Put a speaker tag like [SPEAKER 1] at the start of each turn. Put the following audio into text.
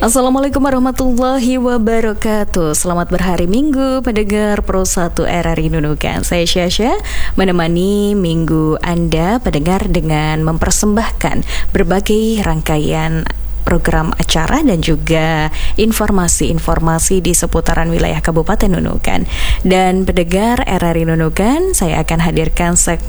[SPEAKER 1] Assalamualaikum warahmatullahi wabarakatuh. Selamat berhari Minggu, pendengar Pro 1 RRI Nunukan. Saya Syasha, menemani Minggu Anda, pendengar, dengan mempersembahkan berbagai rangkaian program acara dan juga informasi-informasi di seputaran wilayah Kabupaten Nunukan. Dan pendengar RRI Nunukan, saya akan hadirkan segmen